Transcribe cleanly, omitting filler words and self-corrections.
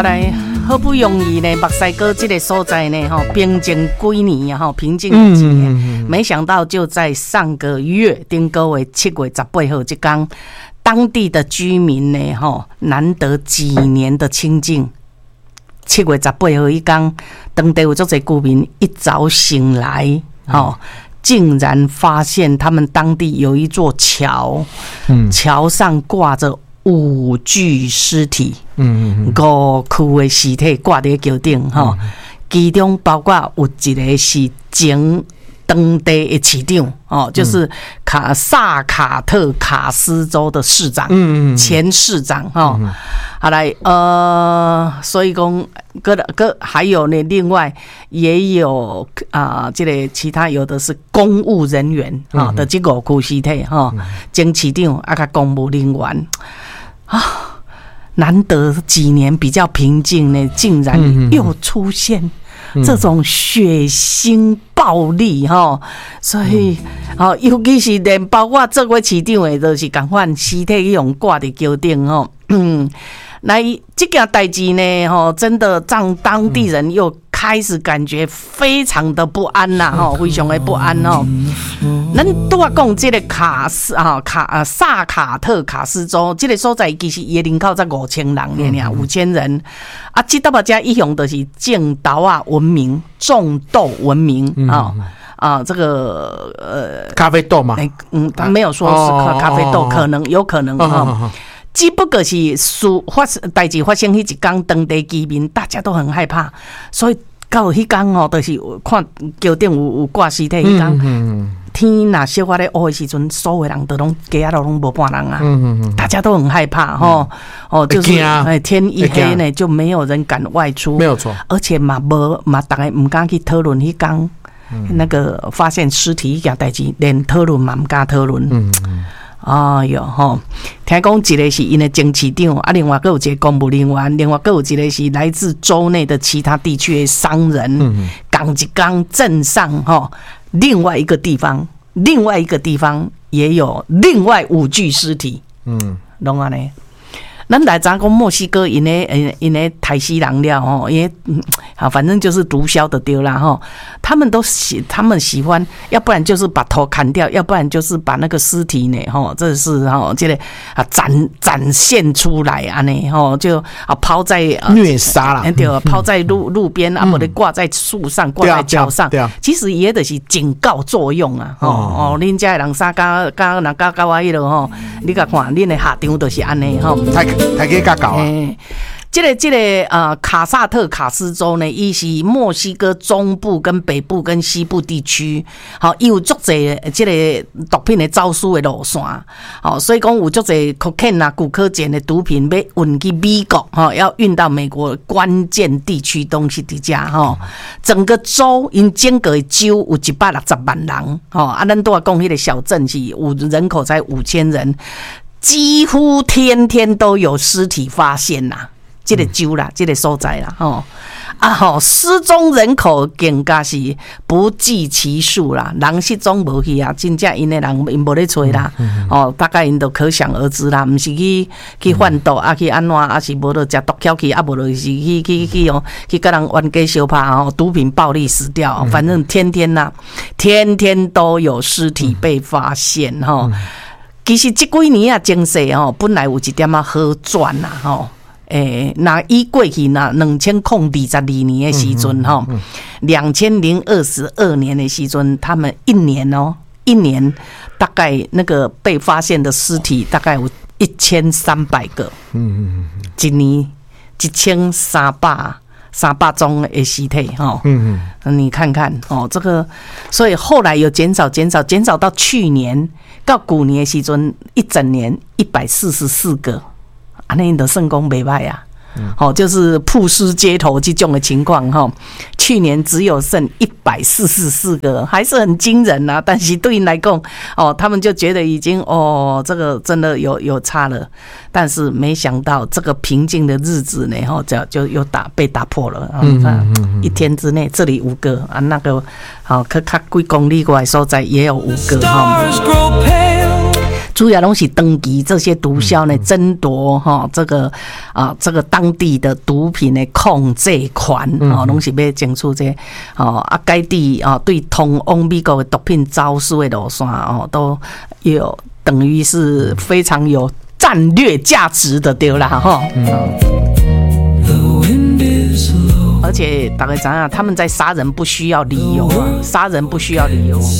来好不容易呢，墨西哥这个所在呢，平静几年啊，平静几年，没想到就在上个月，顶个月7月18号这天，当地的居民呢，难得几年的清静。7月18号一天，当地有足侪居民一早醒来，竟然发现他们当地有一座桥，桥上挂着5具尸体，5具的尸体挂在桥顶，其中包括有一个是前当地的市长，就是萨卡特卡斯州的市长，前市长，好来，所以讲，还有呢，另外也有这个其他有的是公务人员的这5具尸体前市长甲公务人员难得几年比较平静呢，竟然又出现这种血腥暴力所以尤其是连包括这位市长的都是同款尸体用挂在桥顶来这件代志呢真的让当地人又开始感觉非常的不安啦非常的不安咱拄仔讲这个萨卡特卡斯州这个所在其实伊的人口才5000人呢，5000人这搭把家一向都是种豆闻名，种豆闻名这个咖啡豆嘛， 他没有说是咖啡豆，可能有可能只不过是代志发生迄一天，当地居民大家都很害怕，所以到迄天就是看桥顶有挂尸体迄天，天若小可咧乌的时阵，所有人都拢街仔都拢无半人啊，大家都很害怕就是天一黑呢，就没有人敢外出， 没有错， 而且大家唔敢去讨论迄天那个发现尸体迄件代志，连讨论嘛唔敢讨论。听讲一个是因的前市长，另外还有一个公务人员，另外还有一个是来自州内的其他地区的商人，港一港镇上另外一个地方也有另外5具尸体，拢安尼。咱来讲墨西哥因的台西人了因为反正就是毒枭的丢啦他们喜欢，要不然就是把头砍掉，要不然就是把那个尸体呢这是这个展现出来安尼就抛在虐杀啦， 对，抛在路边或者挂在树上，挂在桥上，其实也就是警告作用啊恁家的人三加人加我迄落你甲看恁的下场就是安尼太给搞啊！ 这个卡萨特卡斯州呢，伊是墨西哥中部跟北部跟西部地区，伊有足侪这个毒品的走私的路线，所以讲有足侪 cocaine 古柯碱的毒品要运去美国，要运到美国关键地区东西底下，整个州因整个州有160万人，咱都要讲迄个小镇是人口才5000人，几乎天天都有尸体发现呐。这个州啦，这个所在啦，失踪人口更加是不计其数啦，人失踪无去啊，真正因的人因无咧找啦，大概因都可想而知啦，不是去贩毒去安怎，是无就食毒枭去，无就是去跟人冤家相拍毒品暴力死掉，反正天天都有尸体被发现其实这几年经济本来有一点好转啦那以过去那2022年的时阵2022年的时阵，他们一年大概那个被发现的尸体大概有1300个，一年1300宗的尸体你看看这个，所以后来有减少到去年到去年的时阵，一整年144个。那的圣公没败啊，就是曝尸街头这种的情况去年只有剩144个，还是很惊人啊。但是对你来讲他们就觉得已经这个真的有差了。但是没想到这个平静的日子呢就又被打破了一天之内这里5个那个较几公里外所在也有5个主要拢是登记这些毒枭呢，争夺哈这个当地的毒品的控制权，拢是要争取这该地对通往美国的毒品招数的路线都有等于是非常有战略价值的对啦哈。而且大家知道，他们在杀人不需要理由啊，杀人不需要理由。